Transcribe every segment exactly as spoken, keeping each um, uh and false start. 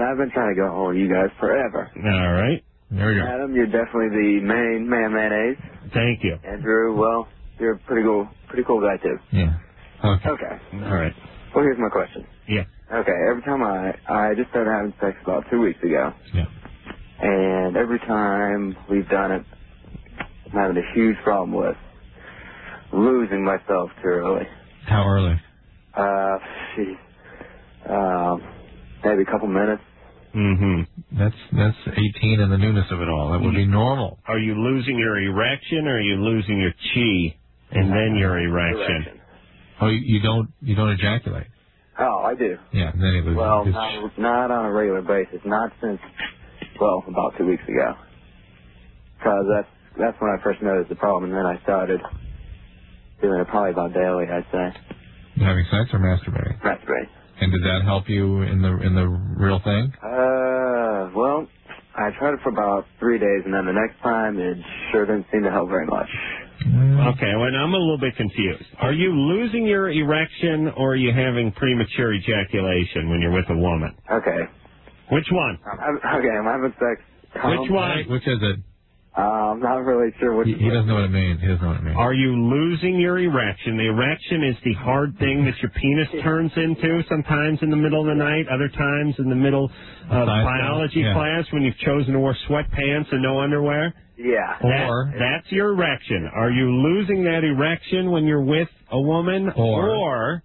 I've been trying to get a hold of you guys forever. All right. There we go. Adam, you're definitely the main man mayonnaise. Thank you. Andrew, well, you're a pretty cool, pretty cool guy, too. Yeah. Okay. Okay. All right. Well, here's my question. Yeah. Okay, every time I, I just started having sex about two weeks ago. Yeah. And every time we've done it, I'm having a huge problem with losing myself too early. How early? Uh, geez. Um, maybe a couple minutes. Mm-hmm. That's that's eighteen and the newness of it all. That would be normal. Are you losing your erection or are you losing your chi and then your erection? Erection. Oh, you, you don't you don't ejaculate? Oh, I do. Yeah, then he loses. Well, his- not, not on a regular basis. Not since, well, about two weeks ago. Because that's, that's when I first noticed the problem, and then I started doing it probably about daily, I'd say. Having sex or masturbating? Masturbating. And did that help you in the in the real thing? Uh, well, I tried it for about three days, and then the next time it sure didn't seem to help very much. Okay, well, I'm a little bit confused. Are you losing your erection or are you having premature ejaculation when you're with a woman? Okay. Which one? I'm having, okay, I'm having sex. Which one? Which is it? Uh, I'm not really sure which He, he doesn't know what it means. He doesn't know what it means. Are you losing your erection? The erection is the hard thing that your penis turns into, sometimes in the middle of the night, other times in the middle of Science biology class, yeah. class when you've chosen to wear sweatpants and no underwear. Yeah. That, Or that's your erection. Are you losing that erection when you're with a woman, Or- or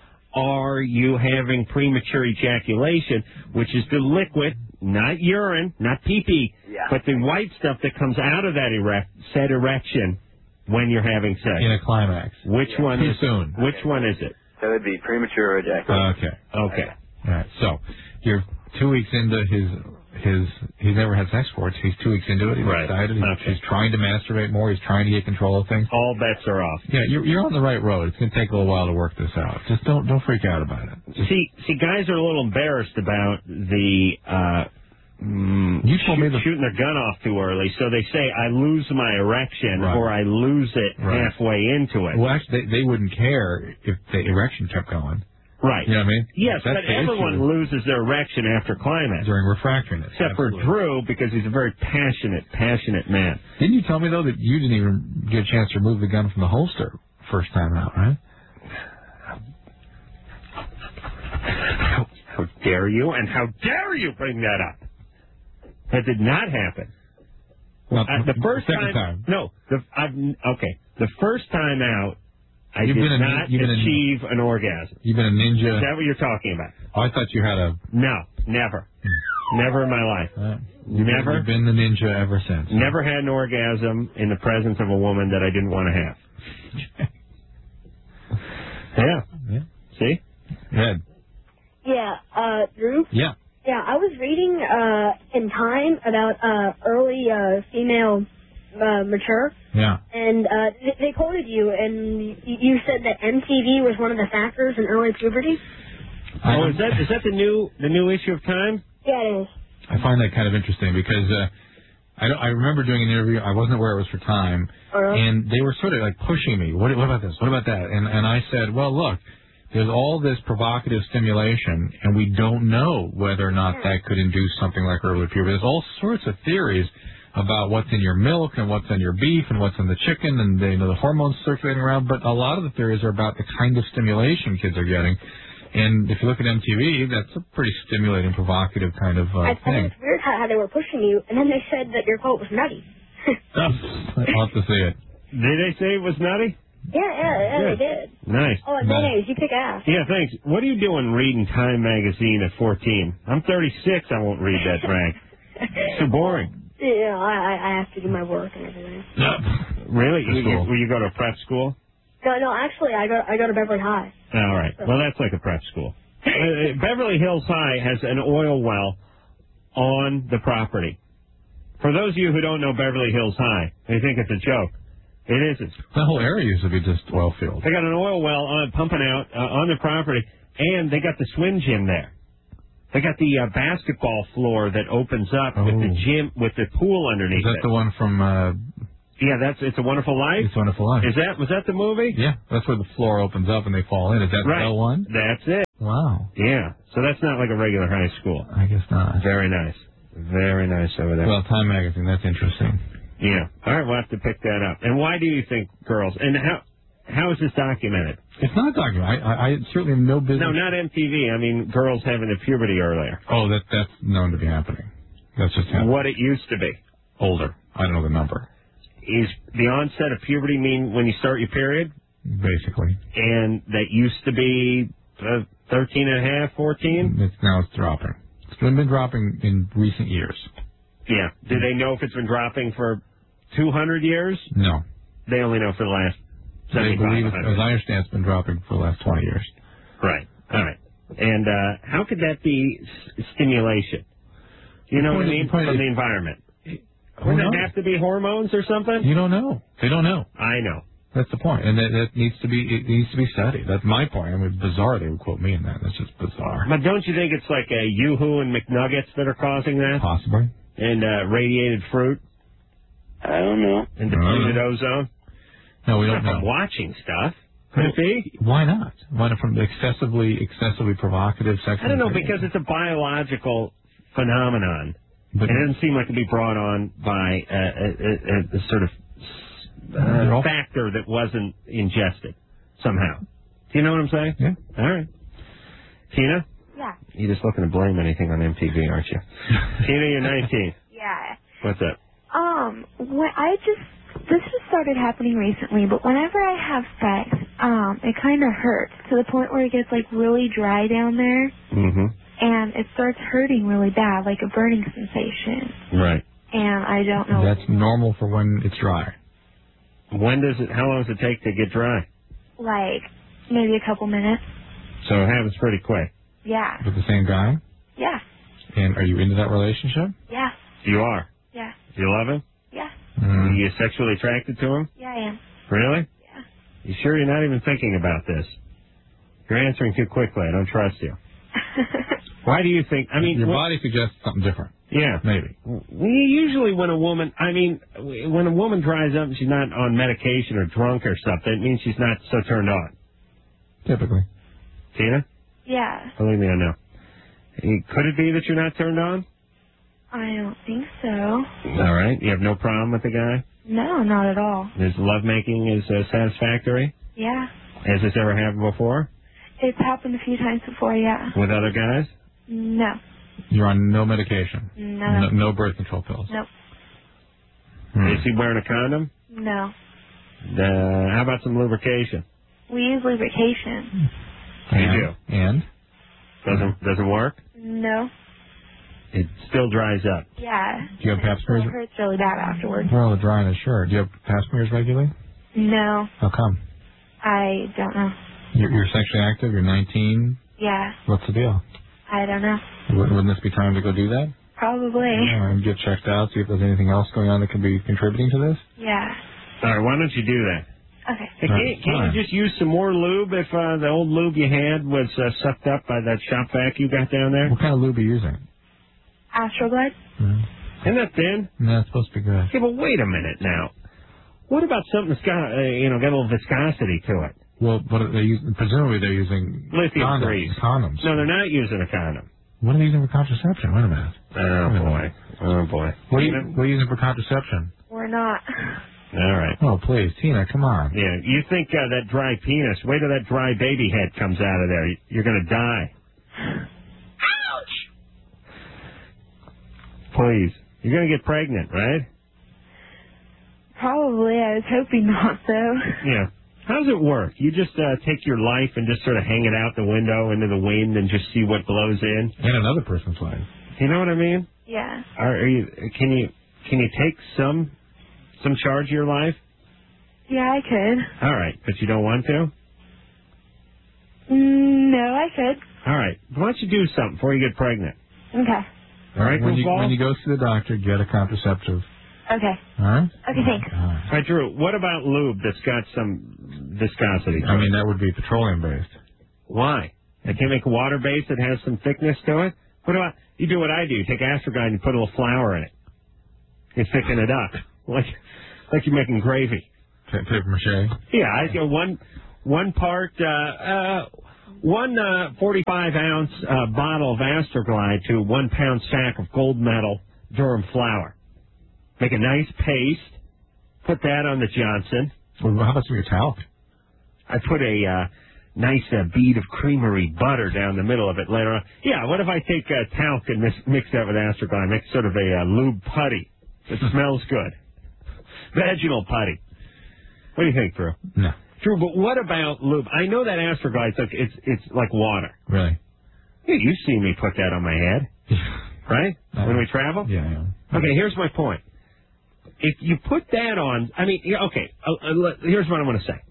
are you having premature ejaculation, which is the liquid, not urine, not pee-pee, Yeah. but the white stuff that comes out of that erect, said erection when you're having sex? in a climax. Which Yeah. one Too is soon. Which one is it? So it'd be premature ejaculation. Okay. Okay. All right. So you're two weeks into his his. He's never had sex before. He's two weeks into it. He's Right. excited. He's, Okay. he's trying to masturbate more. He's trying to get control of things. All bets are off. Yeah, you're you're on the right road. It's gonna take a little while to work this out. Just don't don't freak out about it. Just, See, see, guys are a little embarrassed about the uh, mm, You told me shoot- the- shooting their gun off too early, so they say I lose my erection Right. or I lose it Right. halfway into it. well, actually, they, they wouldn't care if the erection kept going. Right. You know what I mean? Yes, That's but the everyone issue loses their erection after climax, during refractoriness. except Absolutely. for Drew because he's a very passionate, passionate man. Didn't you tell me though that you didn't even get a chance to remove the gun from the holster first time out, right? How, how dare you? And how dare you bring that up? That did not happen. Well, Uh, the first second time. No, the I've okay. The first time out, I You've did been a- not you've been a- achieve an orgasm. You've been a ninja. Is that what you're talking about? Oh, I thought you had a. No, never, never in my life. Uh, you've Never? Been, you've been the ninja ever since. Never had an orgasm in the presence of a woman that I didn't want to have. Yeah. Yeah. See? Ed. Yeah, uh, Drew? Yeah. Yeah, I was reading uh, in Time about uh, early uh, female uh, mature, Yeah. and uh, th- they quoted you, and y- you said that M T V was one of the factors in early puberty. I Oh, don't- is that is that the new the new issue of Time? Yeah, it is. I find that kind of interesting because uh, I don't, I remember doing an interview. I wasn't aware it was for Time, Uh-huh. and they were sort of like pushing me. What, what about this? What about that? And and I said, well, look, there's all this provocative stimulation, and we don't know whether or not that could induce something like early puberty. There's all sorts of theories about what's in your milk and what's in your beef and what's in the chicken and the, you know, the hormones circulating around. But a lot of the theories are about the kind of stimulation kids are getting. And if you look at M T V, that's a pretty stimulating, provocative kind of uh, I, I thing. think it's weird how, how they were pushing you, and then they said that your quote was nutty. I'll have to see it. Did they say it was nutty? Yeah, yeah, yeah, Yeah. they did. Nice. Oh, and mayonnaise, you kick ass. Yeah, thanks. What are you doing reading Time magazine at fourteen? I'm thirty-six. I won't read that, Frank. It's too boring. Yeah, I, I I have to do my work and everything. Really? You, you, School. will you go to a prep school? No, no, actually, I go I go to Beverly High. All right. Well, that's like a prep school. Uh, Beverly Hills High has an oil well on the property. For those of you who don't know Beverly Hills High, they think it's a joke. It isn't. The whole area used to be just oil fields. They got an oil well on pumping out uh, on the property, and they got the swim gym there. They got the uh, basketball floor that opens up with the Oh. gym with the pool underneath Is that it. the one from uh, Yeah, that's It's a Wonderful Life. It's a Wonderful Life? Is that was that the movie? Yeah, that's where the floor opens up and they fall in. Is that Right. the one? That's it. Wow. Yeah. So that's not like a regular high school. I guess not. Very nice. Very nice over there. Well, Time Magazine, that's interesting. Yeah. All right, we'll have to pick that up. And why do you think girls, and how how is this documented? It's not documented. I, I, I certainly have no business. No, not M T V. I mean, girls having a puberty earlier. Oh, that that's known to be happening. That's just happening. What it used to be. Older. I don't know the number. Is the onset of puberty mean when you start your period? Basically. And that used to be uh, thirteen and a half, fourteen? It's, now it's dropping. It's been, been dropping in recent years. Yeah. Do they know if it's been dropping for two hundred years? No. They only know for the last They believe, seventy-five. as I understand, it's been dropping for the last twenty years. Right. All right. And uh, how could that be s- stimulation? You know what I mean? From the environment. Wouldn't it have to be hormones or something? You don't know. They don't know. I know. That's the point, and that, that needs to be it needs to be studied. That's my point. I mean, bizarre. They would quote me in that. That's just bizarre. But don't you think it's like a Yoo-hoo and McNuggets that are causing that? Possibly. And uh, radiated fruit? I don't know. And depleted ozone? No, we Not don't know. from watching stuff. Could it be? Why not? Why not from excessively, excessively provocative sex? I don't know, because it's a biological phenomenon. But and it doesn't seem like to be brought on by a, a, a, a sort of uh, all, factor that wasn't ingested somehow. Do you know what I'm saying? Yeah. All right. Tina? Yeah. You're just looking to blame anything on M T V, aren't you? Tina, you're nineteen. Yeah. What's up? Um, when I just, this just started happening recently, but whenever I have sex, um, it kind of hurts to the point where it gets, like, really dry down there. Mm-hmm. And it starts hurting really bad, like a burning sensation. Right. And I don't know. That's normal for when it's dry. When does it, how long does it take to get dry? Like, maybe a couple minutes. So it happens pretty quick. Yeah. With the same guy? Yeah. And are you into that relationship? Yeah. You are? Yeah. You love him? Yeah. Are you sexually attracted to him? Yeah, I am. Really? Yeah. You sure you're not even thinking about this? You're answering too quickly. I don't trust you. Why do you think? I mean, your what, body suggests something different. Yeah, maybe. We usually, when a woman, I mean, when a woman dries up and she's not on medication or drunk or something, it means she's not so turned on. Typically. Tina? Yeah. Believe me, I know. Could it be that you're not turned on? I don't think so. All right. You have no problem with the guy? No, not at all. His lovemaking is uh, satisfactory? Yeah. Has this ever happened before? It's happened a few times before, yeah. With other guys? No. You're on no medication? No. No, no birth control pills? Nope. Hmm. Is he wearing a condom? No. Uh, how about some lubrication? We use lubrication. You And? do? And? Doesn't, doesn't work? No. It still dries up. Yeah. Do you have pap smears? It hurts really bad afterwards. Well, the drying is sure. Do you have pap smears regularly? No. How come? I don't know. You're, you're sexually active. You're nineteen. Yeah. What's the deal? I don't know. Wouldn't wouldn't this be time to go do that? Probably. Yeah, and get checked out, see if there's anything else going on that could be contributing to this? Yeah. All right, why don't you do that? Okay. Hey, can't, can't you just use some more lube if uh, the old lube you had was uh, sucked up by that shop vac you got down there? What kind of lube are you using? Astroglide? Mm-hmm. Isn't that thin? No, it's supposed to be good. Yeah, but wait a minute now. What about something that's got, uh, you know, got a little viscosity to it? Well, what are they using? Presumably they're using Lithium condoms. grease. Condoms. No, they're not using a condom. What are they using for contraception? Wait a minute. Oh, Wait a boy. minute. Oh, boy. What are, you, what are you using for contraception? We're not. All right. Oh, please, Tina, come on. Yeah, you think uh, that dry penis, wait till that dry baby head comes out of there. You're going to die. Ouch! Please. You're going to get pregnant, right? Probably. I was hoping not, though. Yeah. How does it work? You just uh, take your life and just sort of hang it out the window into the wind and just see what blows in? And another person's life. You know what I mean? Yeah. Are, are you? Can you? Can you take some some charge of your life? Yeah, I could. All right, but you don't want to? Mm, no, I could. All right. Why don't you do something before you get pregnant? Okay. All right, when you, goofball? when you go to the doctor, get a contraceptive. Okay. All right? Okay, thanks. All right. All right, Drew, what about lube that's got some viscosity? I mean, that would be petroleum-based. Why? I can't make a water-based that has some thickness to it? What about, you do what I do. You take Astroguide and you put a little flour in it. You thicken it up. Like like you're making gravy. Pa- Paper mache? Yeah, I go one one part, uh, uh, one uh, forty-five ounce uh, bottle of Astroglide to one pound sack of gold medal Durham flour. Make a nice paste. Put that on the Johnson. Well, how about some of your talc? I put a uh, nice uh, bead of creamery butter down the middle of it later on. Yeah, what if I take uh, talc and mix, mix that with Astroglide, make sort of a uh, lube putty that smells good? Vaginal putty. What do you think, Drew? No. Drew, but what about lube? I know that Astroglide, like, it's, it's like water. Really? Yeah, you've seen me put that on my head, right? Uh, when we travel? Yeah, yeah. Okay, here's my point. If you put that on, I mean, yeah, okay, uh, uh, here's what I want to say.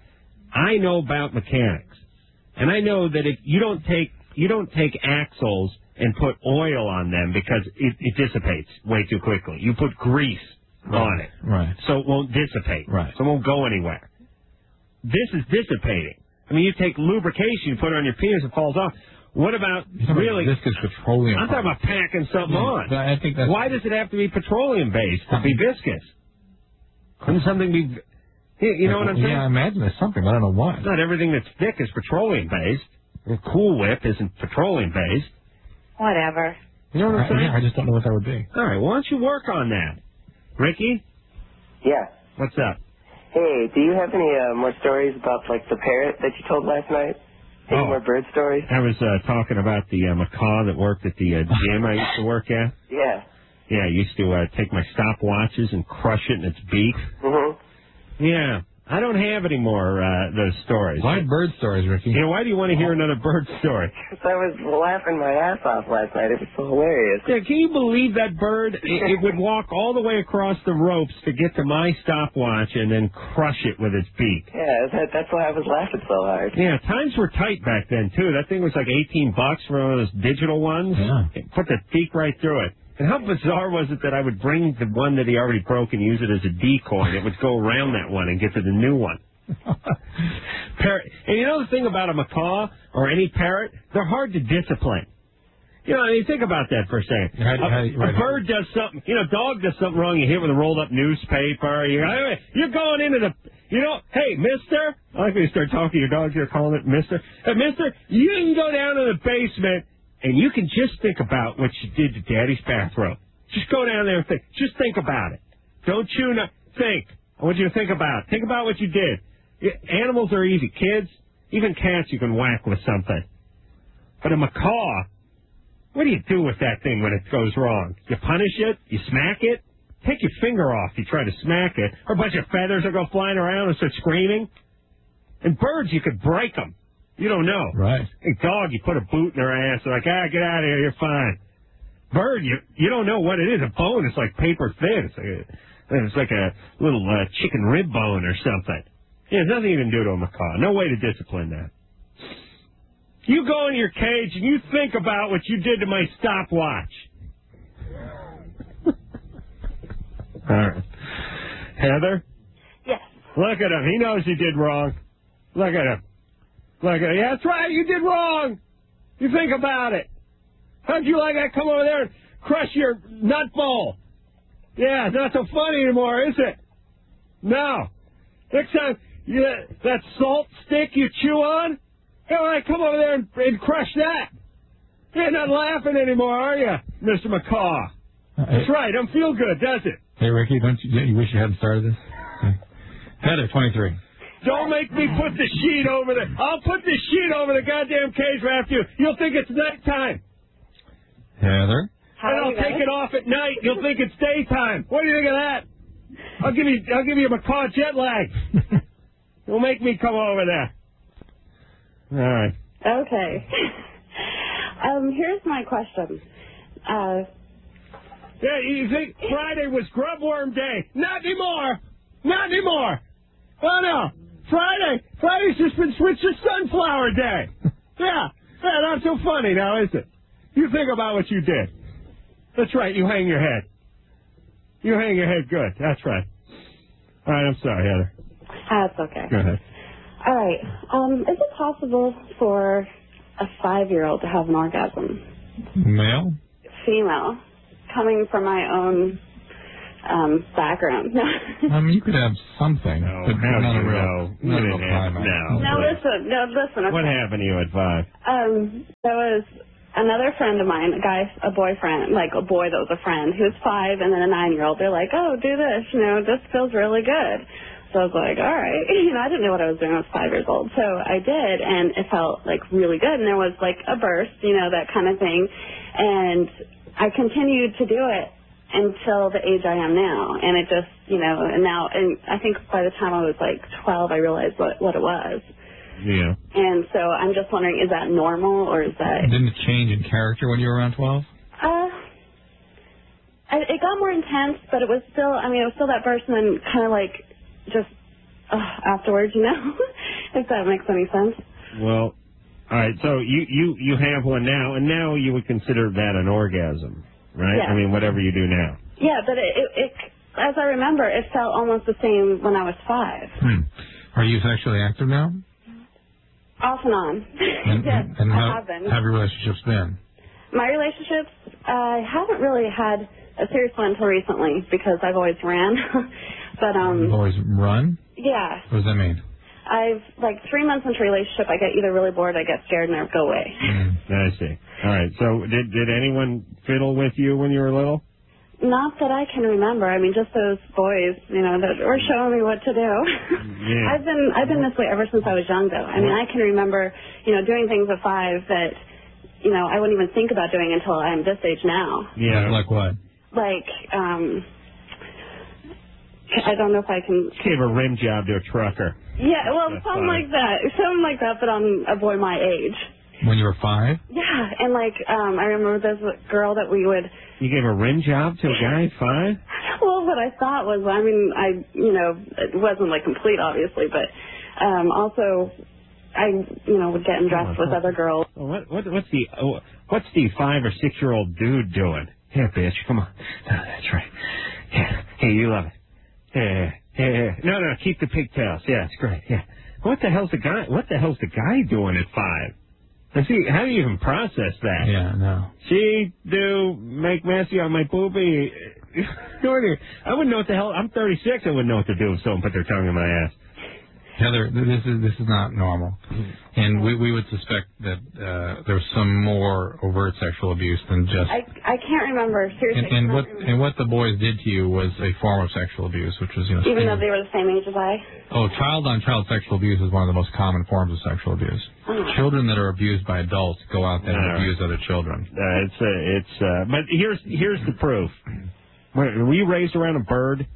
I know about mechanics, and I know that if you don't take you don't take axles and put oil on them because it, it dissipates way too quickly. You put grease right. on it, right? So it won't dissipate, right? So it won't go anywhere. This is dissipating. I mean, you take lubrication, you put it on your penis, it falls off. What about really? Viscous petroleum. I'm talking about packing something yeah, on. I think that's. Why does it have to be petroleum based to be viscous? Couldn't something be? You know what I'm saying? Yeah, I imagine there's something. I don't know why. Not everything that's thick is petroleum based. Cool Whip isn't petroleum based. Whatever. You know what I'm I, saying? yeah, I just don't know what that would be. All right, why don't you work on that, Ricky? Yeah. What's up? Hey, do you have any uh, more stories about, like, the parrot that you told last night? Any Oh. more bird stories? I was uh, talking about the uh, macaw that worked at the uh, gym I used to work at. Yeah. Yeah, I used to uh, take my stopwatches and crush it in its beak. Mm-hmm. Yeah. I don't have any more uh, those stories. Why bird stories, Ricky? You know, why do you want to hear another bird story? Because I was laughing my ass off last night. It was so hilarious. Yeah, can you believe that bird? It, it would walk all the way across the ropes to get to my stopwatch and then crush it with its beak. Yeah, that, that's why I was laughing so hard. Yeah, times were tight back then, too. That thing was like eighteen bucks for one of those digital ones. Yeah. It put the beak right through it. And how bizarre was it that I would bring the one that he already broke and use it as a decoy, and it would go around that one and get to the new one. Parrot. And you know the thing about a macaw or any parrot? They're hard to discipline. You know, I mean, think about that for a second. How do- how do a, you- right. a bird does something, you know, a dog does something wrong, you hit with a rolled up newspaper, you, you're going into the, you know, hey, mister, I like when you start talking to your dogs, you're calling it mister. Hey, mister, you can go down to the basement and you can just think about what you did to Daddy's bathrobe. Just go down there and think. Just think about it. Don't you not think. I want you to think about it. Think about what you did. Animals are easy. Kids, even cats you can whack with something. But a macaw, what do you do with that thing when it goes wrong? You punish it? You smack it? Take your finger off. You try to smack it. Or a bunch of feathers will go flying around and start screaming. And birds, you could break them. You don't know. Right. A dog, you put a boot in their ass. They're like, ah, get out of here. You're fine. Bird, you you don't know what it is. A bone, it's like paper thin. It's like a, it's like a little uh, chicken rib bone or something. Yeah, it's nothing you can do to a macaw. No way to discipline that. You go in your cage and you think about what you did to my stopwatch. All right. Heather? Yes. Look at him. He knows he did wrong. Look at him. Look at him. Yeah, that's right. You did wrong. You think about it. How'd you like I come over there and crush your nut bowl? Yeah, it's not so funny anymore, is it? No. Next time, yeah, that salt stick you chew on, hey, when I come over there and, and crush that, you're not laughing anymore, are you, Mister McCaw? Uh, That's right. Don't feel good, does it? Hey, Ricky, don't you, you wish you hadn't started this? Okay. Heather, twenty-three. Don't make me put the sheet over the... I'll put the sheet over the goddamn cage right after you. You'll think it's nighttime. Heather? And I'll take it off at night. You'll think it's daytime. What do you think of that? I'll give you I'll give you a macaw jet lag. You'll make me come over there. All right. Okay. um, here's my question. Uh, Yeah, you think Friday was grubworm day? Not anymore. Not anymore. Oh no. Friday. Friday's just been switched to sunflower day. Yeah. Yeah, not so funny now, is it? You think about what you did. That's right. You hang your head. You hang your head good. That's right. All right. I'm sorry, Heather. that's okay. Go ahead. All right. Um, is it possible for a five-year-old to have an orgasm? Male? Female. Coming from my own um, background. I mean, you could have something, No, but how not do a you real, know? You not a didn't real have- climax. no. no, listen, no, listen. Okay. What happened to you at five? Um, there was another friend of mine, a guy, a boyfriend, like a boy that was a friend, who was five, and then a nine-year-old. They're like, oh, do this, you know, this feels really good. So I was like, all right. You know, I didn't know what I was doing. I was five years old. So I did, and it felt, like, really good. And there was, like, a burst, you know, that kind of thing. And I continued to do it until the age I am now. And it just, you know, and now, and I think by the time I was, like, twelve, I realized what, what it was. Yeah. And so I'm just wondering, is that normal, or is that... Didn't it change in character when you were around twelve? Uh, I, it got more intense, but it was still, I mean, it was still that burst, and then kind of like just uh, afterwards, you know, if that makes any sense. Well, all right, so you, you, you have one now, and now you would consider that an orgasm, right? Yeah. I mean, whatever you do now. Yeah, but it, it, it, as I remember, it felt almost the same when I was five. Hmm. Are you sexually active now? Off and on. And, yes, and I how have been. have your relationships been? My relationships, I haven't really had a serious one until recently because I've always ran. But, um... You've always run? Yeah. What does that mean? I've, like, three months into a relationship, I get either really bored, I get scared, and I go away. Mm. I see. All right, so did, did anyone fiddle with you when you were little? Not that I can remember. I mean, just those boys, you know, that were showing me what to do. Yeah. I've been I've been this way ever since I was young, though. I mean, I can remember, you know, doing things at five that, you know, I wouldn't even think about doing until I'm this age now. Yeah. Like what? Like, um, I don't know if I can. Gave a rim job to a trucker. Yeah, well, That's something funny. like that. Something like that, but on a boy my age. When you were five? Yeah, and like, um, I remember this girl that we would. You gave a rim job to a guy at five? Well, what I thought was, I mean, I, you know, it wasn't like complete, obviously, but um, also, I, you know, would get him dressed with other girls. Well, what, what, what's the oh, what's the five or six year old dude doing? Here, bitch, come on. Oh, that's right. Yeah, hey, you love it. Yeah, yeah, yeah. No, no, keep the pigtails. Yeah, it's great. Yeah. What the hell's the guy? What the hell's the guy doing at five? And see, how do you even process that? Yeah, no. She do make messy on my poopy. I wouldn't know what the hell. I'm thirty-six. I wouldn't know what to do if someone put their tongue in my ass. Heather, this is this is not normal, and we we would suspect that uh, there's some more overt sexual abuse than just. I I can't remember seriously. And, and I what cannot remember. and what the boys did to you was a form of sexual abuse, which was you know. Even though stinging. they were the same age as I. Oh, child-on-child sexual abuse is one of the most common forms of sexual abuse. Oh. Children that are abused by adults go out there All and right. abuse other children. Uh, it's uh, it's. Uh, but here's here's the proof. Were were you raised around a bird?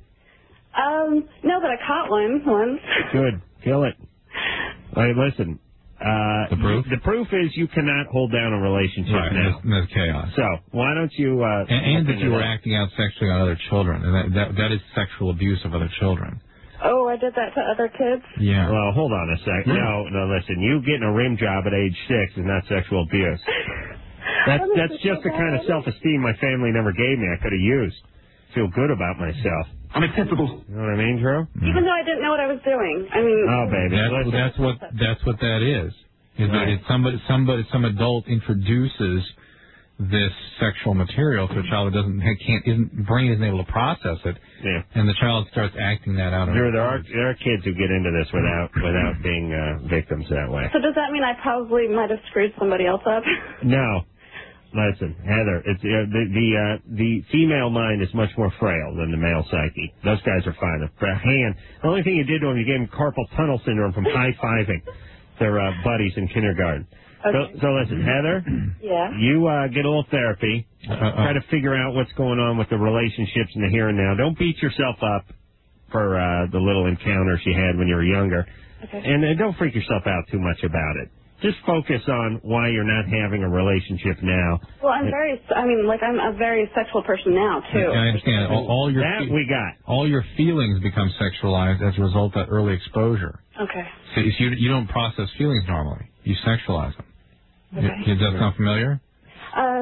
Um, no, but I caught one once. Good, kill it. All right, listen. Uh, The proof? The proof is you cannot hold down a relationship Right, now. and that's chaos. So why don't you? Uh, And, and look that you into were acting out sexually on other children, and that, that that is sexual abuse of other children. Oh, I did that to other kids? Yeah. Well, hold on a sec. Yeah. No, no, listen. You getting a rim job at age six is not sexual abuse. That's Oh, that's this is just so the kind of bad. self-esteem my family never gave me. I could have used. Feel good about myself. Unacceptable. You know what I mean, Drew? Even though I didn't know what I was doing. I mean, Oh, baby. That's, listen. that's what that's what that is. Is that Right. it's somebody somebody some adult introduces this sexual material to a child that doesn't can't isn't brain isn't able to process it, Yeah. and the child starts acting that out. on Drew, other there are kids. there are kids who get into this without without being uh, victims that way. so does that mean I probably might have screwed somebody else up? No. Listen, Heather, it's uh, the the uh, the female mind is much more frail than the male psyche. Those guys are fine. The hand. The only thing you did to them, you gave them carpal tunnel syndrome from high fiving their uh, buddies in kindergarten. Okay. So, so listen, Heather, Yeah. you uh, get a little therapy. Uh-uh. Try to figure out what's going on with the relationships in the here and now. Don't beat yourself up for uh, the little encounters you had when you were younger, Okay. and uh, don't freak yourself out too much about it. Just focus on why you're not having a relationship now. Well, I'm very, I mean, like, I'm a very sexual person now, too. I understand. All, all your That fe- we got. all your feelings become sexualized as a result of early exposure. Okay. So you, you don't process feelings normally. You sexualize them. Okay. Does that sound familiar? Uh,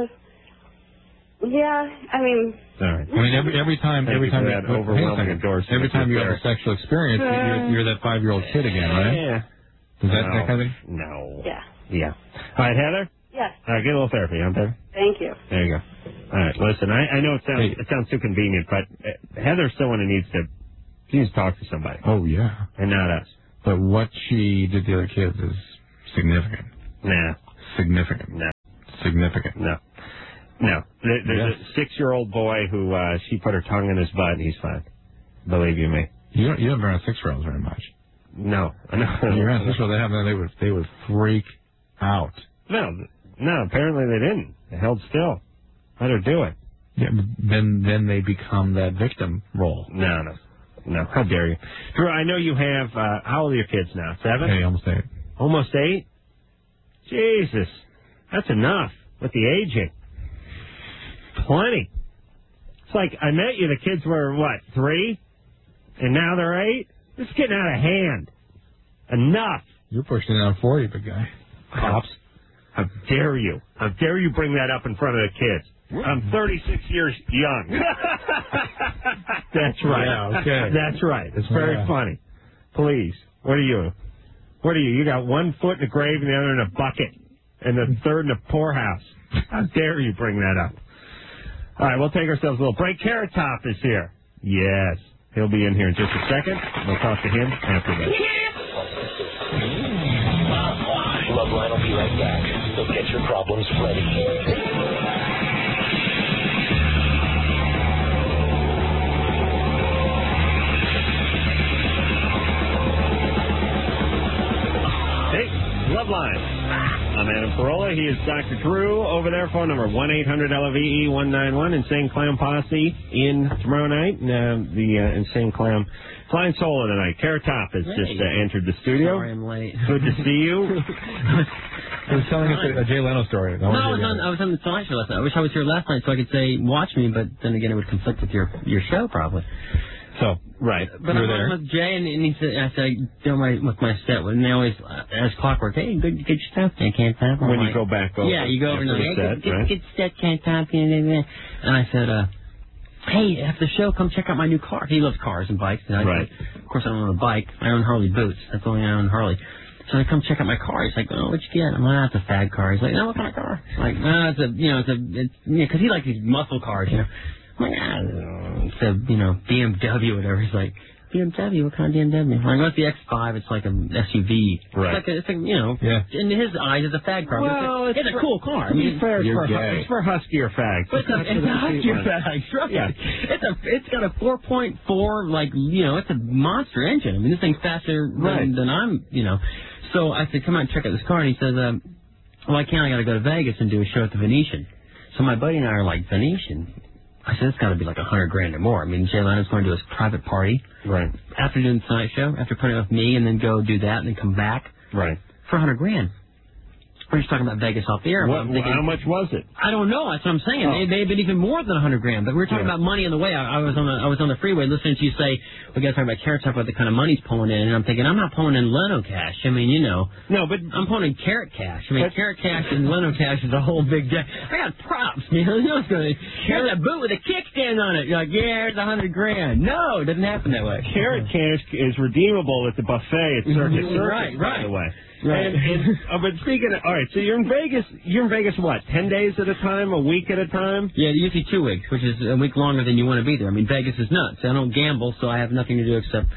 yeah, I mean, All right. I mean, every every time, Thank every you for time that you, overwhelming hang on a second. endorsement every time you have there. a sexual experience, you're, you're that five-year-old kid again, right? Yeah. Is that no. that kind of thing? No. yeah. Yeah. All right, Heather. Yes. Uh, get a little therapy, huh, baby? Thank you. There you go. All right, listen, I, I know it sounds Hey. it sounds too convenient, but uh, Heather's someone who needs to she needs to talk to somebody, Oh, yeah. and not us. But what she did to the other kids is significant. Nah, Significant. no, Significant. no, no. There, there's Yes. a six-year-old boy who uh, she put her tongue in his butt, and he's fine. Believe you me. You don't, you don't burn six-year-olds very much. No, no. You're around six-year-olds, they, have, they, would, they would freak out. No, no. Apparently they didn't. They held still. Let her do it. Yeah, but then then they become that victim role. No, no, no. How dare you, Drew? I know you have. Uh, how old are your kids now? Seven. Hey, almost eight. Almost eight? Jesus. That's enough with the aging. Plenty. It's like I met you, the kids were, what, three? And now they're eight? This is getting out of hand. Enough. You're pushing it on forty, big guy. Pops. How dare you? How dare you bring that up in front of the kids? I'm thirty-six years young. That's right. Yeah, okay. That's right. It's very Yeah. funny. Please. What are you? What are you? You got one foot in the grave and the other in a bucket, and the third in the poorhouse. How dare you bring that up? All right, we'll take ourselves a little break. Carrot Top is here. Yes. He'll be in here in just a second. We'll talk to him after this. Loveline will be right back. So get your problems ready. Hey, Loveline. I'm Adam Carolla. He is Doctor Drew over there. Phone number one eight hundred L V E one nine one. Insane Clown Posse in tomorrow night. Uh, the uh, Insane Clown flying solo tonight. Carrot Top has Hey. just uh, entered the studio. Sorry I'm late. Good to see you. He was telling us a, a Jay Leno story. No, I was on I was on the Tonight Show last night. I wish I was here last night so I could say watch me, but then again it would conflict with your your show probably. So, right. But You I'm were there? on with Jay, and, and he said, I said, I do my with my set, and they always, uh, as clockwork, hey, good, good stuff, they can't stop. I'm When you like, go back over. yeah, you go over and after hey, the good, set, good, right? good set, can't top, and I said, uh, hey, after the show, come check out my new car. He loves cars and bikes, and I Right. said, of course I don't own a bike. I own Harley boots. That's the only I own Harley. So I come check out my car. He's like, oh, what'd you get? I'm like, ah, it's a fad car. He's like, no, what kind of car? I'm like, no, it's a, you know, it's a, it's, you know, because he likes these muscle cars, you know. I'm like, ah, it's a, you know, B M W, whatever. He's like, B M W, what kind of B M W? I'm like, well, it's the X five. It's like an S U V. Right. It's like, a, it's like, you know, Yeah. in his eyes, it's a fad car. but Well, it's, a, it's a for- cool car. I To be mean, fair, it's You're for, gay. it's for huskier fags. but it's a, That's it's what a the Husker ones. bag. Trust Yeah. me. It's a, it's got a four point four, like, you know, it's a monster engine. I mean, this thing's faster than, Right. than I'm, you know. So I said, come out and check out this car. And he says, um, well, I can't. I got to go to Vegas and do a show at the Venetian. So my buddy and I are like, Venetian? I said, it's got to be like a hundred grand or more. I mean, Jay Leno's going to do his private party. Right. After doing the Tonight Show, after putting it with me, and then go do that, and then come back Right. for a hundred grand. We're just talking about Vegas off the air. What, I'm thinking, how much was it? I don't know. That's what I'm saying. Oh. They may have been even more than a hundred grand. But we were talking Yeah. about money on the way. I, I was on the I was on the freeway listening to you say we got to talk about Carrot Top, about the kind of money he's pulling in, and I'm thinking I'm not pulling in Leno cash. I mean, you know, No, but I'm pulling in Carrot cash. I mean, But- Carrot cash and Leno cash is a whole big. Deal. I got props, man. You know what's going? Here's a boot with a kickstand on it. You're like, yeah, here's a hundred grand. No, it doesn't happen that way. Carrot cash is redeemable at the buffet at Circus Circus, Right, by right. the way. Right. And, and, uh, but speaking of, all right, so you're in Vegas, you're in Vegas what, ten days at a time, a week at a time? Yeah, usually two weeks, which is a week longer than you want to be there. I mean, Vegas is nuts. I don't gamble, so I have nothing to do except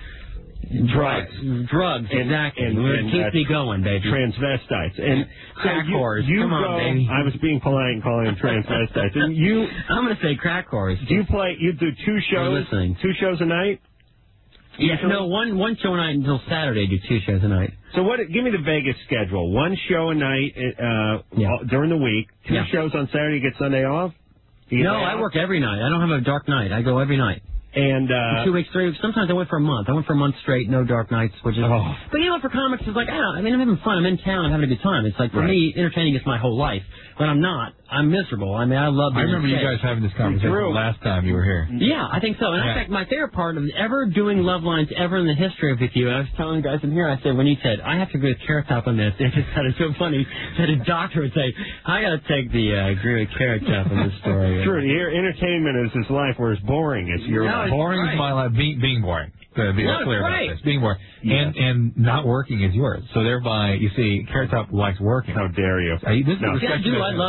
Drugs. Drugs, And- exactly. and- it and, keeps uh, me going, baby. Transvestites. And so Crack you, whores. you Come on, go, baby. I was being polite and calling them transvestites. And you, I'm going to say crack whores. do you play, you do two shows, listening. two shows a night? Yeah, no, one one show a night until Saturday. Do two shows a night. So what? Give me the Vegas schedule. One show a night uh, Yeah. all- during the week. Two Yeah. shows on Saturday. You get Sunday off. You get No, day I off? work every night. I don't have a dark night. I go every night. And uh, Two weeks, three weeks. Sometimes I went for a month. I went for a month straight, no dark nights, which is. Oh. But you know, for comics, it's like I don't. I mean, I'm having fun. I'm in town. I'm having a good time. It's like for Right. me, entertaining is my whole life. When I'm not, I'm miserable. I mean, I love. I being remember on you stage. guys having this conversation Drew. last time you were here. Yeah, I think so. And Yeah. in fact, my favorite part of ever doing Love Lines ever in the history of with you, I was telling guys in here, I said, when you said, I have to agree with Carrot Top on this, it just sounded so funny that a doctor would say, I got to take the uh, agree with Carrot Top on this story. Drew, your entertainment is his life, whereas boring is your No, life. it's Boring right. is my life. Being, being boring. To be No, it's clear right. about this. Being boring. And and not working is yours. So thereby, you see, Carrot Top likes working. How dare you? Uh, this is No. a Yeah, I discussion do. that- I love working. Yeah. I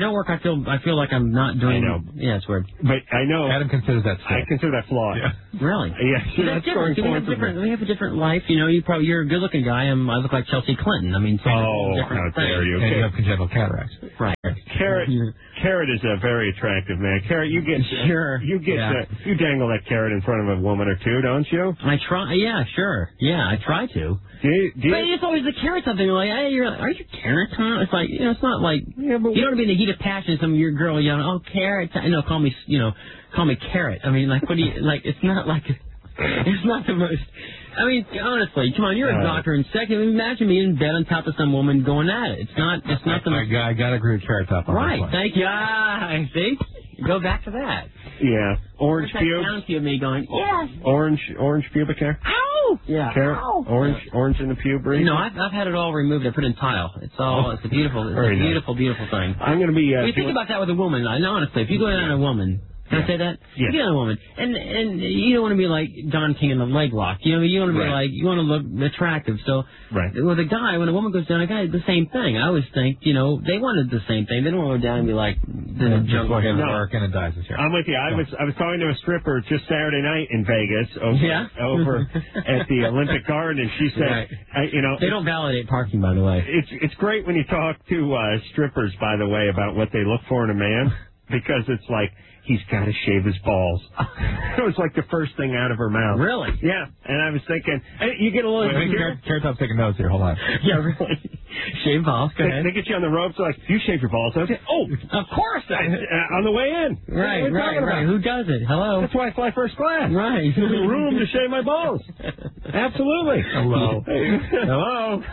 don't work, I feel I feel like I'm not doing. I know. Yeah, it's weird. But I know. Adam considers that I sick. consider that flawed. Yeah. Really? Yeah. See, that's different. See, we have different. We have a different life. You know, you probably you're a good-looking guy. I'm, I look like Chelsea Clinton. I mean, so Oh, different how dare thing. you? And you have congenital cataracts. Right. Carrot, Carrot is a very attractive man. Carrot, you get Sure. you get Yeah. uh, you dangle that carrot in front of a woman or two, don't you? I try. Yeah, sure. Yeah, I try to. Do you, do you, But it's always the carrot something like, hey, you're like, are you carrot Tom? It's like, you know, it's not like, Yeah, but you don't want to be in the heat of passion. Some of your girl yelling, oh, carrot. You know, call me, you know, call me carrot. I mean, like, what do you like? It's not like, it's not the most. I mean, honestly, come on, you're a Uh, doctor and second. Imagine me in bed on top of some woman going at it. It's not. It's not the I, most. I, I gotta agree with Carrot Top on Right. this one. Thank you. Ah, see, go back to that. yeah, orange What's that pubes, sound to me going? Yes. orange orange pubic hair, Ow. Yeah. carrot, Ow. orange orange in the pube region. No, I've, I've had it all removed. I put in tile. It's all. It's a beautiful. It's a Very nice. beautiful, beautiful thing. I'm going to be. Uh, When you think doing- about that with a woman, I know, honestly, if you go down on a woman, can I say that? Yeah. You get on a woman, and and you don't want to be like Don King in the leg lock. You know, you want to be Right. like, you want to look attractive. So Right. with a guy, when a woman goes down, a guy, the same thing. I always think, you know, they wanted the same thing. They don't want to go down and be like the Just jungle. like it No. work and it dies this year. I'm with you. I was I was talking to a stripper just Saturday night in Vegas over Yeah? over at the Olympic Garden, and she said, Right. I, you know, They don't validate parking, by the way. it's it's great when you talk to uh, strippers, by the way, about what they look for in a man, because it's like he's got to shave his balls. It was like the first thing out of her mouth. Really? Yeah, and I was thinking, hey, you get a little. Wait, wait, Carrot, Carrot Top's taking notes here. Hold on. Yeah, really. Shave balls. Go They, ahead. they get you on the ropes, like, you shave your balls, don't you? Oh, Of course. I, uh, on the way in. Right, What are we right, talking right. about? Who does it? Hello. That's why I fly first class. Right. There's room to shave my balls. Absolutely. Hello. Hello.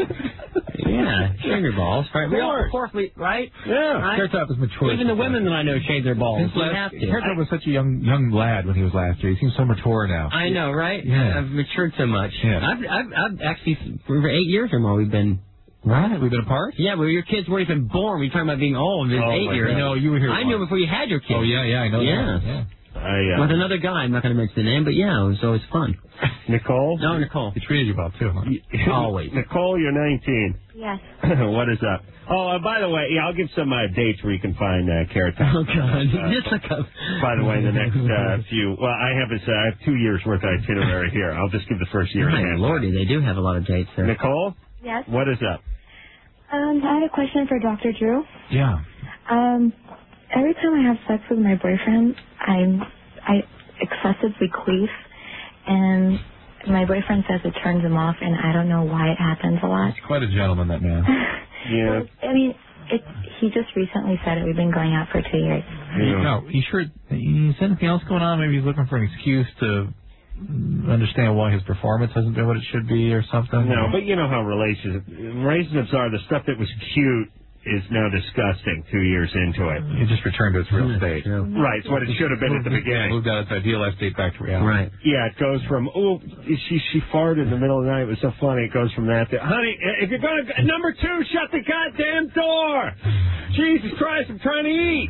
Yeah, shave your balls. Right. We all, course. of course, we, right? Yeah. Right? Carrot Top is mature. Even the women that I know shave their balls. Since We last- have to. Carrot Top was such a young young lad when he was last year. He seems so mature now. I know, right? Yeah. I've matured so much. Yeah. I've, I've, I've actually, for eight years or more, we've been. Right? We've been apart? Yeah, well, your kids weren't even born. We're talking about being old. It's Oh, eight my years. God. No, you were here. I knew before you had your kids. Oh, yeah, yeah, I know Yeah. that. Yeah. I, uh, With another guy. I'm not going to mention the name, but yeah, it was always fun. Nicole? No, Nicole. He treated you well, too, huh? Always. Nicole, you're nineteen. Yes. What is up? Oh, uh, by the way, yeah, I'll give some uh, dates where you can find uh, Carrot Top. Oh, God. Uh, Just like a... by the way, the next uh, few. Well, I have this. Uh, I have two years worth of itinerary here. I'll just give the first year and a My half. lordy, they do have a lot of dates there. Nicole, Yes. what is up? Um, I had a question for Doctor Drew. Yeah. Um, every time I have sex with my boyfriend, I'm I excessively queef, and my boyfriend says it turns him off, and I don't know why it happens a lot. He's quite a gentleman, that man. Yeah. I mean, it. He just recently said it. We've been going out for two years. Yeah. No, you sure? Is anything else going on? Maybe he's looking for an excuse to understand why his performance hasn't been what it should be or something. No, but you know how relationships relationships are. The stuff that was cute is now disgusting two years into it. It just returned to its real state. Right, it's what it should have been at the beginning. Moved out its idealized state back to reality. Right. Yeah, it goes from, oh, she she farted in the middle of the night. It was so funny. It goes from that to, honey, if you're going to, number two, shut the goddamn door. Jesus Christ, I'm trying to eat.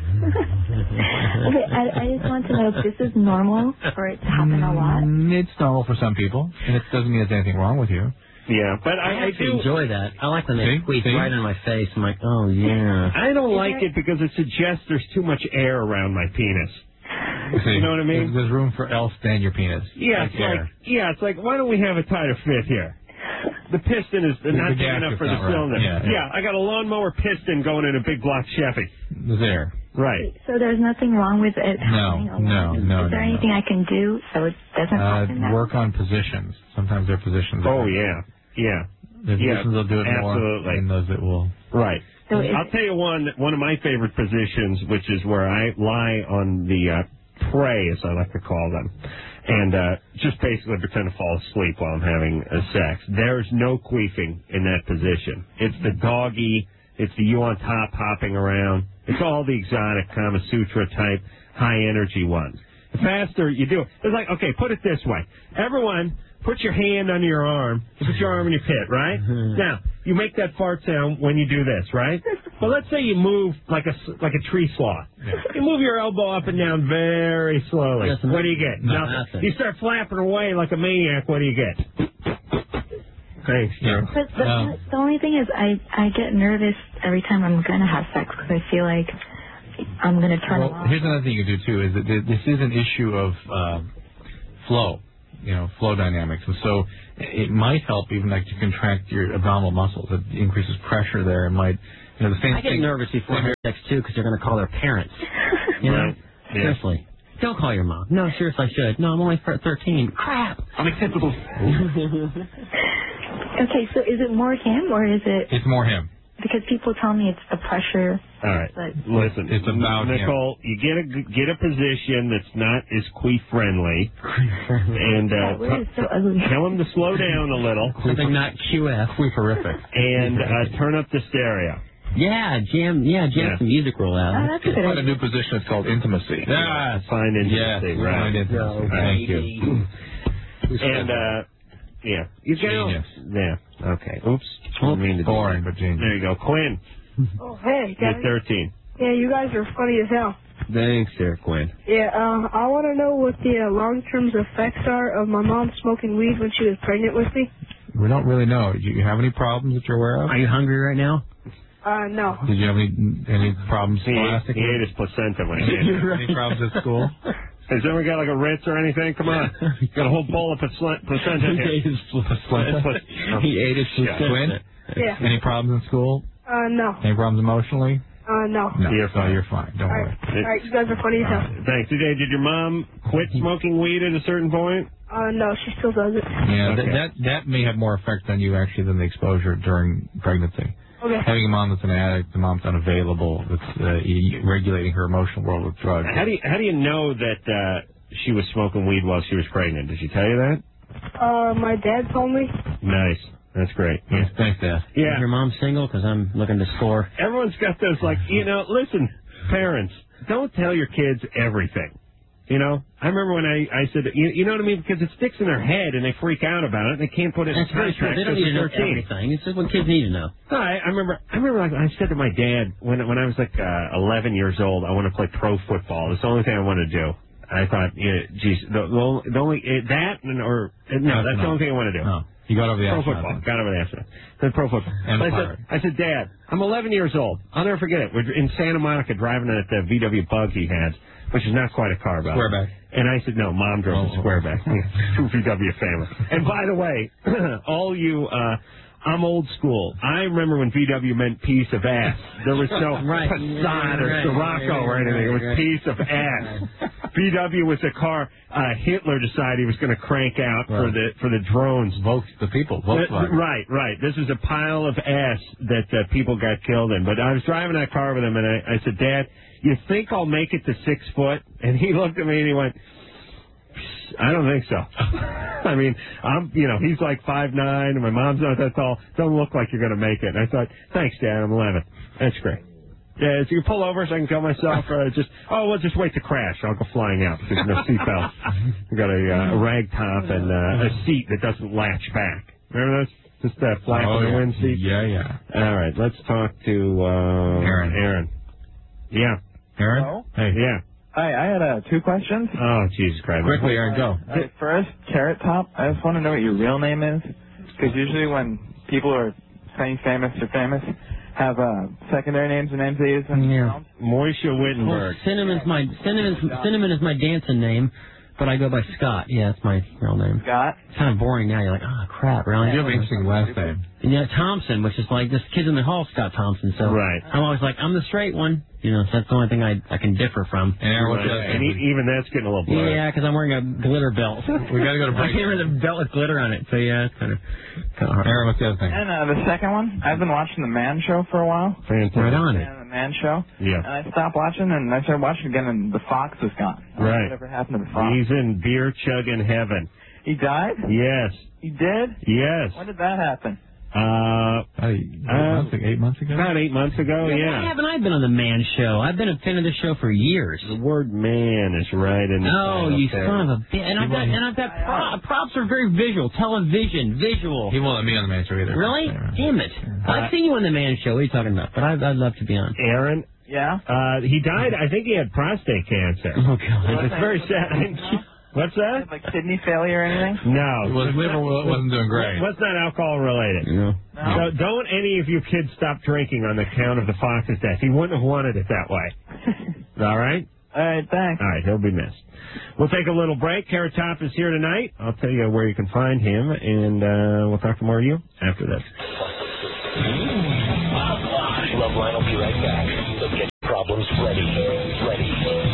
Okay, I, I just want to know if this is normal for it to happen a lot. Mm, It's normal for some people, and it doesn't mean there's anything wrong with you. Yeah, but I, I, I actually do. enjoy that. I like when they See? squeeze See? right in my face. I'm like, oh, yeah. I don't like it because it suggests there's too much air around my penis. See, You know what I mean? There's, there's room for else than your penis. Yeah, Like it's air. like, yeah, it's like, why don't we have a tighter fit here? The piston is The- not the big enough gasket's for the not right. cylinder. Yeah, yeah. I got a lawnmower piston going in a big block Chevy. There's air. Right. So there's nothing wrong with it No, happening a lot. no, no, Is there no, anything no. I can do so it doesn't Uh, happen? that work way? on positions. Sometimes there are positions. that Oh, work. yeah. Yeah. There's Yeah, positions that'll do it more, absolutely. and those that will. Right. So is- I'll tell you one one of my favorite positions, which is where I lie on the uh, prey, as I like to call them, and uh, just basically pretend to fall asleep while I'm having uh, sex. There's no queefing in that position. It's the doggy, it's the you on top hopping around. It's all the exotic Kama Sutra type high energy ones. The faster you do it, it's like, okay, put it this way. Everyone, put your hand under your arm. Put your arm in your pit, right? Now, you make that fart sound when you do this, right? Well, let's say you move like a, s- like a tree sloth. You move your elbow up and down very slowly. Yes, What do you get? no, Nothing. nothing. You start flapping away like a maniac. What do you get? Thanks, Joe. But the, Um, the only thing is, I I get nervous every time I'm gonna have sex because because I feel like I'm going to turn well, them off. Here's another thing you can do, too, is that this is an issue of uh, flow, you know, flow dynamics. And so it might help even like to contract your abdominal muscles. It increases pressure there. It might, you know, the same I get thing. nervous before having sex, too, because they're going to call their parents. You know? Right. Yeah. Seriously. Don't call your mom. No, seriously, I should. No, I'm only thirteen. Crap. Unacceptable. Okay, so is it more him or is it... It's more him. Because people tell me it's the pressure. All right. But... Listen, it's about Nicole, him. you get a get a position that's not as queef friendly, and uh, that word is so ugly. tell him to slow down a little. Something not Q F. Queeferific. And uh, turn up the stereo. Yeah, jam. Yeah, jam Yeah. some music roll out. Oh, that's a good Find a idea. new position. It's called intimacy. Ah, find intimacy, Yes, right? find intimacy. No, Thank you. And uh, yeah, you Genius. Go, yeah. Okay. Oops. Didn't mean to do Boring, that. but genius. There you go, Quinn. Oh, hey, You're guys. thirteen. Yeah, you guys are funny as hell. Thanks, there, Quinn. Yeah, uh, I want to know what the uh, long-term effects are of my mom smoking weed when she was pregnant with me. We don't really know. Do you have any problems that you're aware of? Are you hungry right now? Uh, no. Did you have any any problems He ate, scholastically? he ate his placenta when he Did came you here. have any problems at school? Has anyone got like a Ritz or anything? Come on. Got a whole bowl of placenta placenta here. his placenta. He ate his placenta. Yeah. Any problems in school? Uh, no. Any problems emotionally? Uh, no. No. You're fine. Oh, you're fine. Don't All worry. right. All right, you guys are funny as hell. Thanks. Did, did your mom quit smoking weed at a certain point? Uh, no, she still does it. Yeah, Okay. that, that that may have more effect on you actually than the exposure during pregnancy. Okay. Having a mom that's an addict, the mom's unavailable, that's uh, e- regulating her emotional world with drugs. How do you how do you know that uh, she was smoking weed while she was pregnant? Did she tell you that? Uh, my dad told me. Nice. That's great. Yes, thanks, Dad. Yeah. Is your mom single? Because I'm looking to score. Everyone's got those, like, you know, listen, parents, don't tell your kids everything. You know, I remember when I, I said, you, you know what I mean? Because it sticks in their head and they freak out about it and they can't put it in That's very true. contract. They don't need to know thirteen. everything. It's just what kids need to know. No, I, I remember, I remember like I said to my dad when when I was like uh, eleven years old, I want to play pro football. It's the only thing I want to do. I thought, yeah, geez, the, the only, the only it, that and, or no, that's the only thing I want to do. No. You got over the Pro astronaut football. thing. Got over the astronaut. Then pro football. And I, the said, pirate. I said, Dad, I'm eleven years old. I'll never forget it. We're in Santa Monica driving that uh, V W bug he had, which is not quite a car, by the way. Squareback. And I said, no, Mom drove Oh. a Squareback. True V W family. And by the way, all you, uh, I'm old school. I remember when V W meant piece of ass. There was no Right. Passat or Right. Scirocco or anything. It was Right. piece of ass. V W was a car uh, Hitler decided he was going to crank out for Right. the for the drones. Volks, the people, Uh, Volkswagen. Right, right. This is a pile of ass that uh, people got killed in. But I was driving that car with him, and I, I said, Dad, you think I'll make it to six foot? And he looked at me and he went, I don't think so. I mean, I'm, you know, he's like five nine, and my mom's not that tall. Don't look like you're going to make it. And I thought, thanks, Dad. I'm eleven. That's great. Yeah, so you pull over so I can kill myself, or just, oh, well, just wait to crash. I'll go flying out because no seatbelt. We've got a, uh, a rag top and uh, a seat that doesn't latch back. Remember those? Just uh, flap Oh, in the yeah. wind seat? Yeah, yeah. All right, let's talk to uh, Aaron. Aaron. Yeah. Aaron? Hello? Hey. Yeah. Hi, I had uh, two questions. Oh, Jesus Christ. Quickly, Aaron, go. Uh, first, Carrot Top, I just want to know what your real name is. Because usually when people are saying famous or famous, have uh, secondary names or names they use when Yeah. Moisha Wittenberg. Well, Cinnamon's my Cinnamon's Cinnamon is my dancing name, but I go by Scott. Yeah, that's my real name. Scott. It's kind of boring now. You're like, oh crap, really? You have an interesting last name. And yeah, Thompson, which is like this kid in the hall, Scott Thompson. So Right. I'm always like, I'm the straight one. You know, so that's the only thing I I can differ from. And Aaron, what's Right. the other And name? e- even that's getting a little blurry. Yeah, because I'm wearing a glitter belt. We got to go to I break. can't wear the belt with glitter on it. So yeah, it's kind of kind of hard. Aaron, what's the other thing? And uh, the second one, I've been watching The Man Show for a while. Fantastic. Right on it. And The Man Show. Yeah. And I stopped watching, and I started watching again, and the Fox is gone. Right. Whatever happened to the Fox? He's in beer chugging heaven. He died? Yes. He did? Yes. When did that happen? Uh, About eight, eight, Uh, months, ago, eight months ago? about eight months ago, Why yeah. haven't I been on the Man Show? I've been a fan of this show for years. The word man is right in the Oh, title you there. son of a bitch! And I've got and I've got pro- props are very visual, television, visual. He won't let me on the man show either. Really? Damn it! I've seen you on the Man Show. What are you talking about? But I'd, I'd love to be on. Aaron, Yeah? uh, he died, I think he had prostate cancer. Oh God! It's very sad. What's that? Like kidney failure or anything? No. His liver wasn't doing great. What's not alcohol related? No. So don't any of you kids stop drinking on the count of the Fox's death. He wouldn't have wanted it that way. All right? All right, thanks. All right, he'll be missed. We'll take a little break. Carrot Top is here tonight. I'll tell you where you can find him, and uh, we'll talk to more of you after this. Loveline will be right back. So get your problems ready. Ready.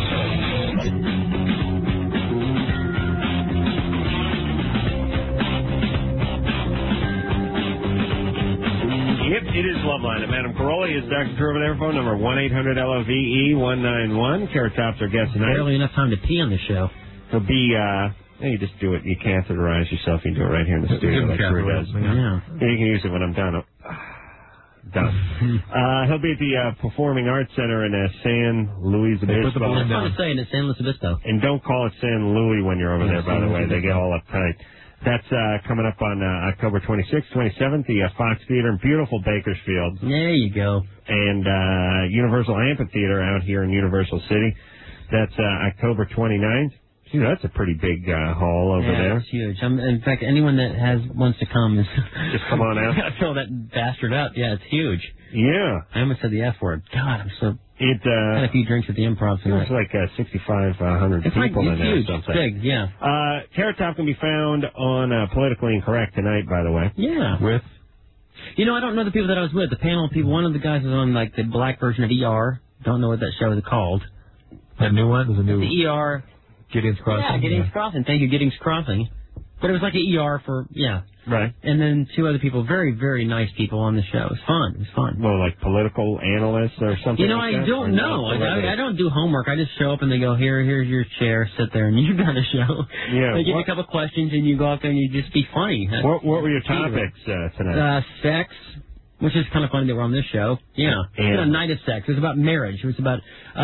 Yep, it is Loveline. I'm Adam Caroli. Is Doctor Drew over there? Phone number one eight hundred L O V E one nine one. Carrot Top's our guest tonight. Barely enough time to pee on the show. He'll be, uh, you just do it. You catheterize yourself. You do it right here in the studio like Drew does. Yeah. Yeah, you can use it when I'm done. Done. uh, he'll be at the uh, Performing Arts Center in uh, San Luis Obispo. I was trying to say, in San Luis Obispo. And don't call it San Luis when you're over there, by the way. They get all uptight. That's uh, coming up on uh, October twenty-sixth, twenty-seventh, the uh, Fox Theater in beautiful Bakersfield. There you go. And uh, Universal Amphitheater out here in Universal City. That's uh, October twenty-ninth. Gee, that's a pretty big uh, hall over yeah, there. It's huge. I'm, in fact, anyone that has wants to come is just come on out. Fill that bastard up. Yeah, it's huge. Yeah. I almost said the F word. God, I'm so. It uh, had a few drinks at the Improv tonight. It's like uh, sixty-five hundred it's people like, in it's there huge. or something. It's big, yeah. Uh, Carrot Top can be found on uh, Politically Incorrect tonight, by the way. Yeah. With? You know, I don't know the people that I was with. The panel of people. One of the guys was on like the black version of E R. Don't know what that show is called. That new one? There's a new the E R. Gideon's Crossing. Yeah, Gideon's yeah. Crossing. Thank you, Gideon's Crossing. But it was like an E R for, yeah. Right. And then two other people, very, very nice people on the show. It was fun. It was fun. Well, like political analysts or something You know, like I that, don't know. I, I, I don't do homework. I just show up and they go, here, here's your chair. Sit there and you've got a show. Yeah. They give what, you a couple questions and you go out there and you just be funny. That's, what, what were your topics uh, tonight? Uh, sex. Which is kind of funny that we're on this show. Yeah. It's a night of sex. It was about marriage. It was about,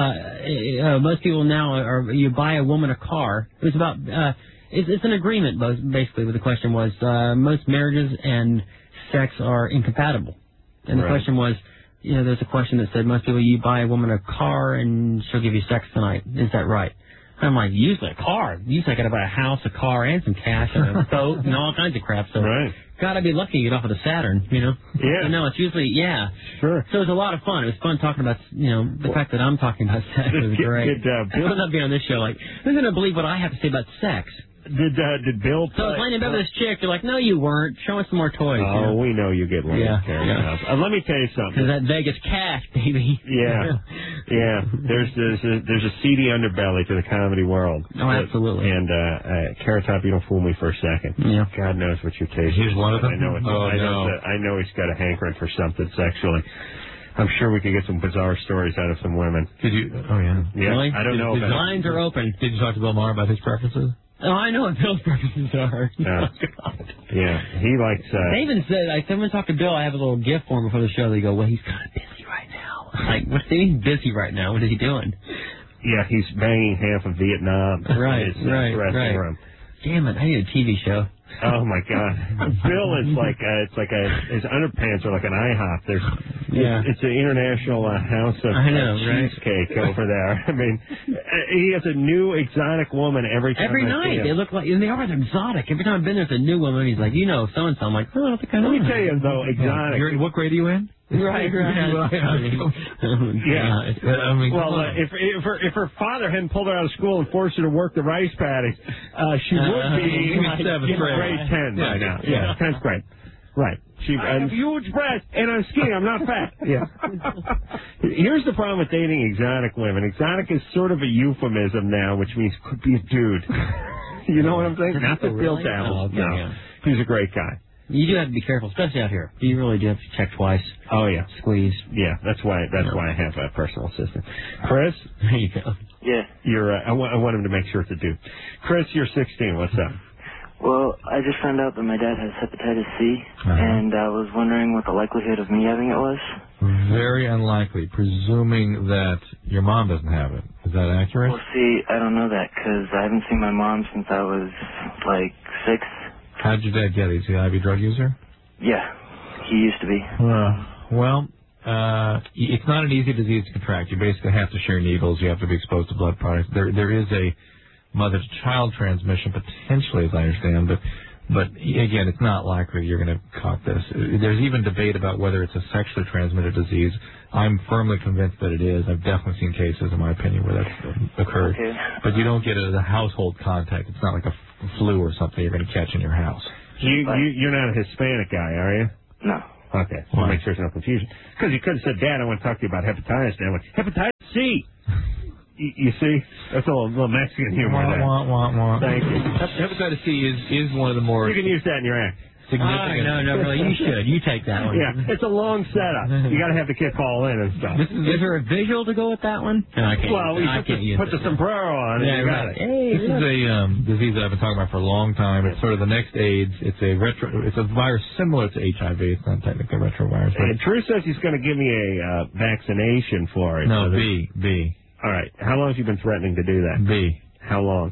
uh, uh, most people now are, you buy a woman a car. It was about, uh, it's, it's an agreement, basically, what the question was. Uh, most marriages and sex are incompatible. And the right. question was, you know, there's a question that said, most people, you buy a woman a car and she'll give you sex tonight. Is that right? I'm like, usually a car. Usually I got to buy a house, a car, and some cash, and a boat, and all kinds of crap. So, right. gotta be lucky to get off of the Saturn, you know? Yeah. No, it's usually, yeah. Sure. So it was a lot of fun. It was fun talking about, you know, the fact that I'm talking about sex was great. Did, uh, Bill... I love being on this show. Like, who's going to believe what I have to say about sex? Did uh, did Bill play? So I was laying in bed with this chick. You're like, no, you weren't. Show us some more toys. Oh, you know? we know you get laid. Yeah, yeah. Uh, let me tell you something. Because that Vegas cash, baby. Yeah, yeah. There's there's a, there's a seedy underbelly to the comedy world. Oh, absolutely. And uh, uh, Carrot Top, you don't fool me for a second. Yeah. God knows what your taste is. He's one of them. I know. It's, oh I know. no. It's a, I know he's got a hankering for something sexually. I'm sure we could get some bizarre stories out of some women. Did you? Oh yeah. Yeah. Really? I don't did, know. The lines are open. Did you talk to Bill Maher about his preferences? Oh, I know what Bill's preferences are. Yeah. Oh, God. Yeah. He likes. Uh, They even said, I said when I talk to Bill, I have a little gift for him before the show. They go, well, he's kind of busy right now. Like, what's he busy right now? What is he doing? Yeah, he's banging half of Vietnam. Right, in his, uh, right, dressing right. room. Damn it, I need a T V show. Oh my God, Bill is like uh, it's like a his underpants are like an IHOP. There's Yeah. it's, it's an international uh, house of I know, uh, right? cheesecake over there. I mean, uh, he has a new exotic woman every time. Every I night. see him. They look like, and they are exotic. Every time I've been there, it's a new woman. He's like, you know, so and so. I'm like, oh, I don't think I know. Let me her. tell you though, exotic. You're, what grade are you in? Right, right. Yeah. I mean, Well, come uh, on. if if her if her father hadn't pulled her out of school and forced her to work the rice paddies, uh, she would Uh, be right. in grade ten by now. Yeah, tenth grade. Right. She, I have huge breasts, and I'm skinny. I'm not fat. Yeah. Here's the problem with dating exotic women. Exotic is sort of a euphemism now, which means could be a dude. You know what I'm saying? Not that Bill Really? dabbles. Oh, okay, no. yeah. He's a great guy. You do have to be careful, especially out here. You really do have to check twice. Oh yeah. Squeeze. Yeah. That's why. That's No. why I have a personal assistant. Chris, There you go. Yeah. you're. Uh, I, want, I want him to make sure it's a dude. Chris, you're sixteen. What's up? Well, I just found out that my dad has hepatitis C, Uh-huh. and I was wondering what the likelihood of me having it was. Very unlikely, presuming that your mom doesn't have it. Is that accurate? Well, see, I don't know that because I haven't seen my mom since I was like six. How'd your dad get it? Is he an I V drug user? Yeah, he used to be. Uh, well, uh, it's not an easy disease to contract. You basically have to share needles. You have to be exposed to blood products. There, there is a mother-to-child transmission, potentially, as I understand. But, but again, it's not likely you're going to caught this. There's even debate about whether it's a sexually transmitted disease. I'm firmly convinced that it is. I've definitely seen cases, in my opinion, where that's occurred. Okay. But you don't get it as a household contact. It's not like a f- flu or something you're going to catch in your house. You, you, you're not a Hispanic guy, are you? No. Okay, so make sure there's no confusion. Because you could have said, Dad, I want to talk to you about hepatitis. And I went, hepatitis C. You, you see? That's a little, little Mexican humor Wah, there. wah, wah, wah. Thank you. Hepatitis C is, is one of the more... You can use that in your act. Significant. Oh, no, no, really, you should. You take that one. Yeah, it's a long setup. You got to have the kid call in and stuff. This is, is there a visual to go with that one? No, I can't. Well, you I put, can't the, use put it. the sombrero on and Yeah, you got right. it. Hey, This is a um, disease that I've been talking about for a long time. It's sort of the next AIDS. It's a retro. It's a virus similar to H I V. It's not technically a retrovirus. Hey, Drew says he's going to give me a uh, vaccination for it. No, So B. B. All right. How long have you been threatening to do that? B. How long?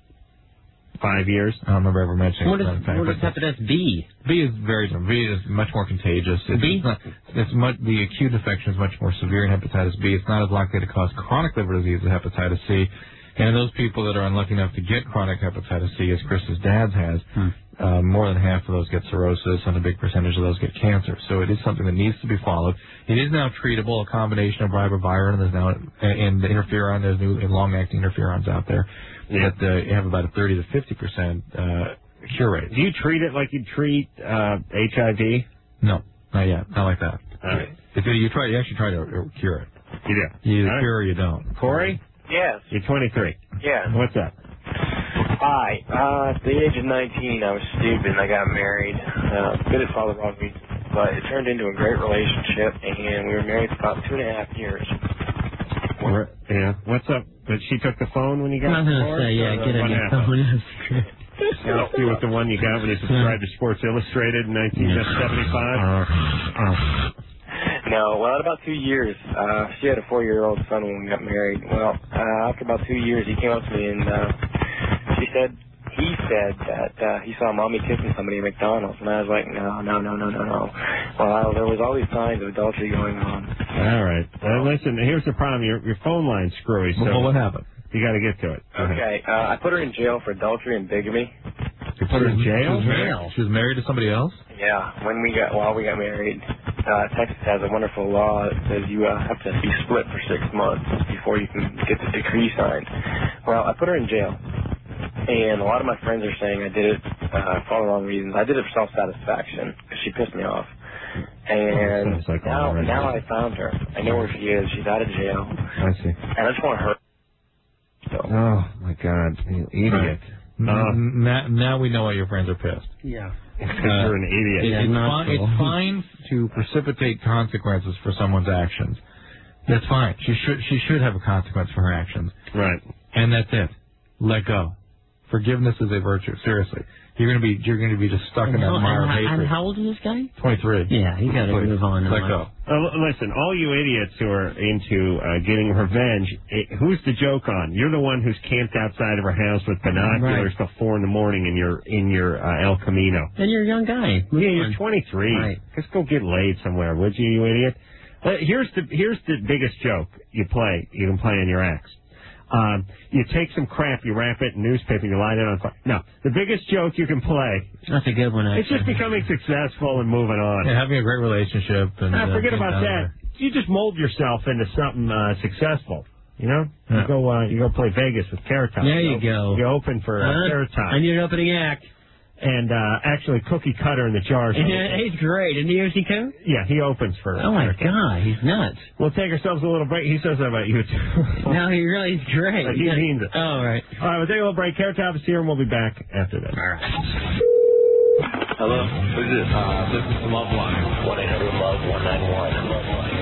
Five years? I don't remember ever mentioning What it. is, as a fact, what is but hepatitis B? B is very different. B is much more contagious. It's, B? It's not, it's much, the acute infection is much more severe in hepatitis B. It's not as likely to cause chronic liver disease as hepatitis C. And those people that are unlucky enough to get chronic hepatitis C, as Chris's dad's has, Hmm. uh, more than half of those get cirrhosis, and a big percentage of those get cancer. So it is something that needs to be followed. It is now treatable, a combination of ribavirin, there's now, and the interferon, there's new long-acting interferons out there. Yeah. That uh, you have about a thirty to fifty percent uh, cure rate. Do you treat it like you treat uh, H I V? No, not yet. Not like that. All right. If you, you try, you actually try to uh, cure it. You do. You either All right. cure or you don't. Corey? Yes. You're twenty-three. Yes. What's up? Hi. Uh, at the age of nineteen, I was stupid and I got married. Uh, good at all the wrong reasons. But it turned into a great relationship, and we were married for about two and a half years. We're, yeah. What's up? But she took the phone when you got I was going to divorced, say, yeah, or get what on your happened? phone. Yeah, she was the one you got when you subscribed to Sports Illustrated in nineteen seventy-five? No, well, at about two years, uh, she had a four-year-old son when we got married. Well, uh, after about two years, he came up to me and uh, she said, he said that uh, he saw mommy kissing somebody at McDonald's, and I was like, no, no, no, no, no, no. Well, there was always signs of adultery going on. All right. Uh, listen, here's the problem. Your your phone line's screwy, so Well, what happened? you got to get to it. Go ahead. Okay, uh, I put her in jail for adultery and bigamy. You put her in She jail? was married, she was married to somebody else? Yeah, when we got while we got married, uh, Texas has a wonderful law that says you uh, have to be split for six months before you can get the decree signed. Well, I put her in jail, and a lot of my friends are saying I did it uh, for all the wrong reasons. I did it for self-satisfaction because she pissed me off. And Sounds like now, all right. now I found her. I know where she is. She's out of jail, I see. and I just want her. So. Oh, my God. You idiot. Uh, N- now, now we know why your friends are pissed. Yeah. Because you're an idiot. It- Yeah, it's, not fine, cool. it's fine to precipitate consequences for someone's actions. That's fine. She should she should have a consequence for her actions. Right. And that's it. Let go. Forgiveness is a virtue. Seriously. You're gonna be you're gonna be just stuck in that And mire of how, and hatred. how old is this guy? Twenty-three. Yeah, you got to Please. move on. in Let life. go. Uh, listen, all you idiots who are into uh, getting revenge, eh, who's the joke on? You're the one who's camped outside of her house with binoculars till four in the morning in your in your uh, El Camino. And you're a young guy. Move Yeah, on. you're twenty-three. Right. Just go get laid somewhere, would you, you idiot? Uh, here's the here's the biggest joke you play. You can play in your acts. Um, you take some crap, you wrap it in newspaper, you light it on fire. No, the biggest joke you can play. That's a good one, actually. It's just becoming successful and moving on. Yeah, having a great relationship. And, Nah, uh, forget being about down that. there. You just mold yourself into something uh, successful. You know, Yeah. you go uh, you go play Vegas with Carrot Top. There you go. You open for uh, Huh? Carrot Top. I need an opening act. And uh, actually, Cookie Cutter in the jars. He's great. And he is he come? Yeah, he opens for. Oh my Carrot Top. God, he's nuts. We'll take ourselves a little break. He says that about you too. No, he really is great. He means it. Oh, right. All right, we'll take a little break. Carrot Top is here, and we'll be back after this. All right. Hello, who's this? Uh, this is the Love Line. one eight hundred love one nine one.